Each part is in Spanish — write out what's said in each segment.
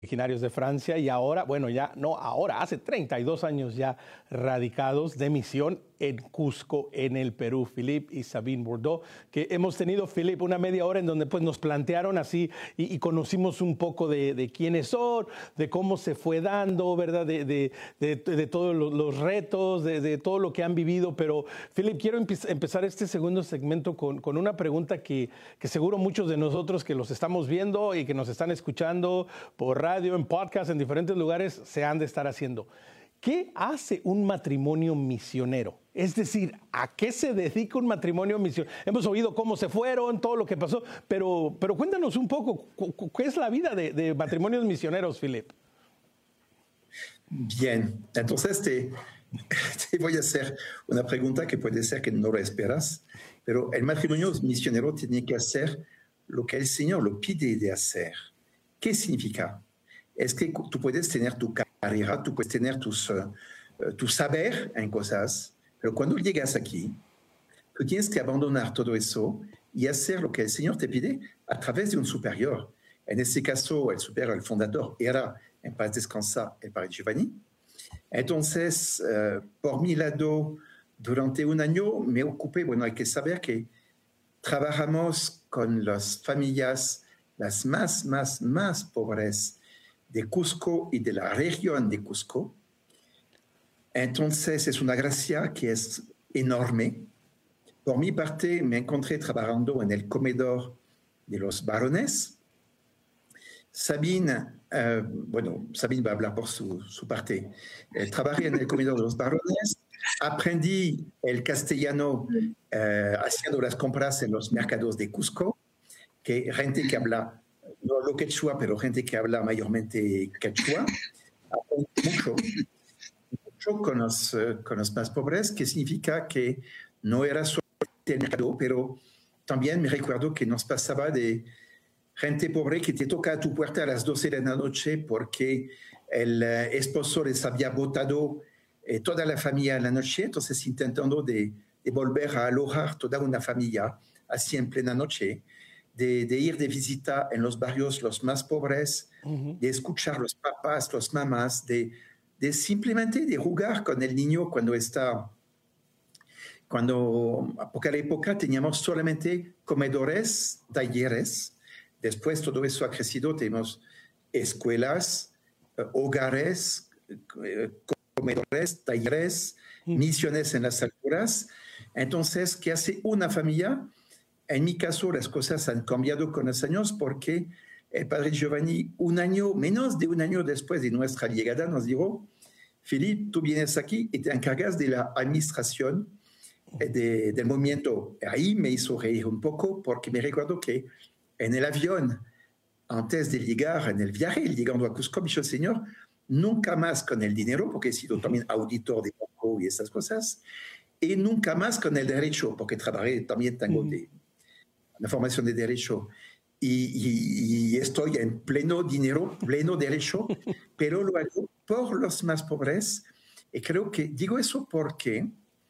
originarios de Francia y ahora, bueno, ya no ahora, hace 32 años ya radicados de misión en Cusco, en el Perú, Philippe y Sabine Bordeaux, que hemos tenido, Philippe, una media hora en donde pues nos plantearon así y conocimos un poco de quiénes son, de cómo se fue dando, ¿verdad? De todos los retos, de todo lo que han vivido. Pero, Philippe, quiero empezar este segundo segmento con una pregunta que seguro muchos de nosotros que los estamos viendo y que nos están escuchando por radio, en podcast, en diferentes lugares, se han de estar haciendo. ¿Qué hace un matrimonio misionero? Es decir, ¿a qué se dedica un matrimonio misionero? Hemos oído cómo se fueron, todo lo que pasó, pero cuéntanos un poco, ¿qué es la vida de matrimonios misioneros, Philippe? Bien, entonces te voy a hacer una pregunta que puede ser que no lo esperas, pero el matrimonio misionero tiene que hacer lo que el Señor lo pide de hacer. ¿Qué significa? Es que tú puedes tener tu carrera, tú puedes tener tu saber en cosas, pero cuando llegas aquí, tú tienes que abandonar todo eso y hacer lo que el Señor te pide a través de un superior. En este caso, el superior, el fundador, era, en paz descansa, el padre Giovanni. Entonces, por mi lado, durante un año me ocupé, bueno, hay que saber que trabajamos con las familias las más pobres de Cusco y de la región de Cusco. Entonces es una gracia que es enorme. Por mi parte me encontré trabajando en el comedor de los varones. Sabine, Sabine va a hablar por su parte. Trabajé en el comedor de los varones, aprendí el castellano haciendo las compras en los mercados de Cusco, que gente que habla no lo quechua, pero gente que habla mayormente quechua, mucho con los más pobres, que significa que no era solo el mercado, pero también me recuerdo que nos pasaba de gente pobre que te toca a tu puerta a las 12 de la noche porque el esposo les había botado toda la familia en la noche, entonces intentando de volver a alojar toda una familia así en plena noche. De ir de visita en los barrios los más pobres, de escuchar los papás, los mamás, de simplemente de jugar con el niño porque a la época teníamos solamente comedores, talleres, después todo eso ha crecido, tenemos escuelas, hogares, comedores, talleres, misiones en las alturas. Entonces, ¿qué hace una familia? En mi caso, las cosas han cambiado con los años porque el padre Giovanni, menos de un año después de nuestra llegada, nos dijo: Philippe, tú vienes aquí y te encargas de la administración del movimiento. Ahí me hizo reír un poco porque me recuerdo que en el avión, antes de llegar en el viaje, llegando a Cusco, me dijo: Señor, nunca más con el dinero, porque he sido también auditor de banco y esas cosas, y nunca más con el derecho, porque trabajé, también tengo una formación de derecho y estoy en pleno dinero, pleno derecho, pero lo hago por los más pobres. Y creo que digo eso porque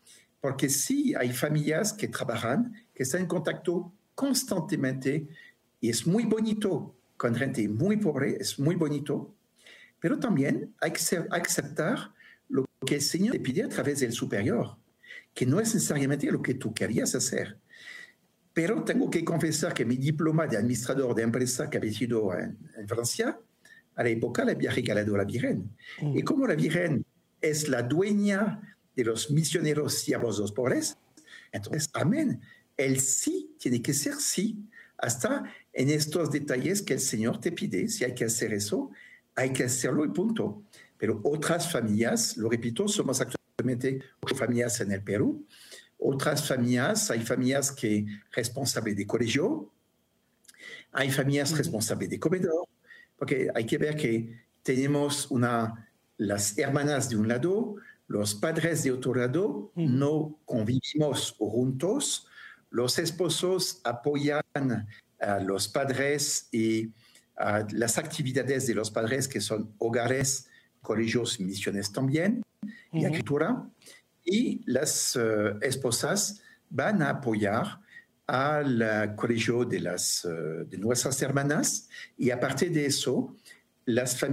sí hay familias que trabajan, que están en contacto constantemente y es muy bonito con gente muy pobre, es muy bonito, pero también hay que aceptar lo que el Señor te pide a través del superior, que no es necesariamente lo que tú querías hacer. Pero tengo que confesar que mi diploma de administrador de empresa que había sido en Francia, a la época le había regalado a la Virgen. Y como la Virgen es la dueña de los misioneros y a los pobres, entonces, amén. El sí tiene que ser sí, hasta en estos detalles que el Señor te pide. Si hay que hacer eso, hay que hacerlo y punto. Pero otras familias, lo repito, somos actualmente 8 familias en el Perú. Otras familias, hay familias que responsables de colegio, hay familias responsables de comedor, porque hay que ver que tenemos las hermanas de un lado, los padres de otro lado, no convivimos juntos, los esposos apoyan a los padres y a las actividades de los padres que son hogares, colegios, misiones también, y agricultura. Y las esposas van a apoyar al colegio de nuestras hermanas y aparte de eso, las familias